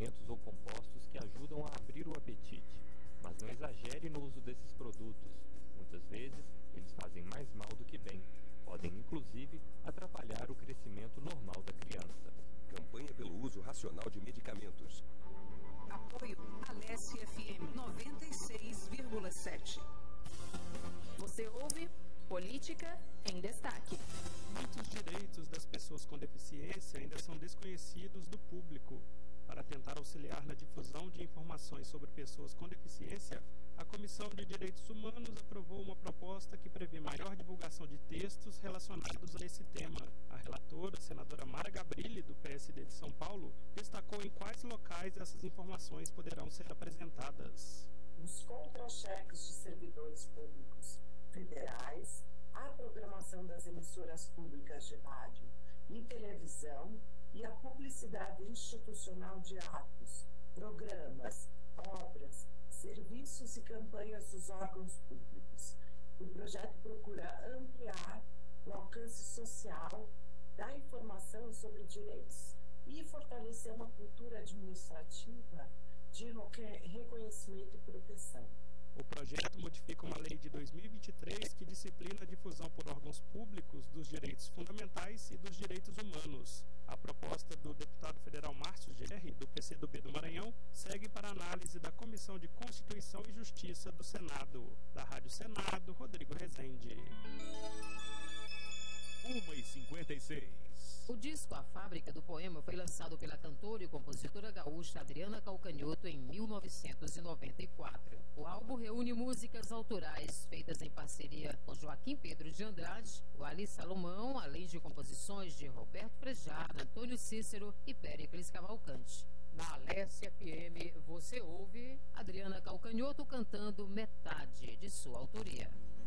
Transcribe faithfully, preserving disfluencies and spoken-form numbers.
alimentos ou compostos que ajudam a abrir o apetite. Mas não exagere no uso desses produtos. Muitas vezes, eles fazem mais mal do que bem. Podem, inclusive, atrapalhar o crescimento normal da criança. Campanha pelo uso racional de medicamentos. Apoio Alesse F M noventa e seis vírgula sete. Você ouve Política em Destaque. Muitos direitos das pessoas com deficiência ainda são desconhecidos do público. Para tentar auxiliar na difusão de informações sobre pessoas com deficiência, a Comissão de Direitos Humanos aprovou uma proposta que prevê maior divulgação de textos relacionados a esse tema. A relatora, a senadora Mara Gabrilli, do P S D de São Paulo, destacou em quais locais essas informações poderão ser apresentadas. Os contra-cheques de servidores públicos federais, a programação das emissoras públicas de rádio e televisão e a publicidade institucional de atos, programas, obras, serviços e campanhas dos órgãos públicos. O projeto procura ampliar o alcance social da informação sobre direitos e fortalecer uma cultura administrativa de reconhecimento e proteção. O projeto modifica uma lei de dois mil e vinte e três que disciplina a difusão por órgãos públicos dos direitos fundamentais e dos direitos humanos. A proposta do deputado federal Márcio Gerri, do P C do B do Maranhão, segue para análise da Comissão de Constituição e Justiça do Senado. Da Rádio Senado, Rodrigo Rezende. uma e cinquenta e seis. O disco A Fábrica do Poema foi lançado pela cantora e compositora gaúcha Adriana Calcanhoto em mil novecentos e noventa e quatro. O álbum reúne músicas autorais feitas em parceria com Joaquim Pedro de Andrade, o Ali Salomão, além de composições de Roberto Frejado, Antônio Cícero e Péricles Cavalcante. Na Alesse F M, você ouve Adriana Calcanhoto cantando Metade, de sua autoria.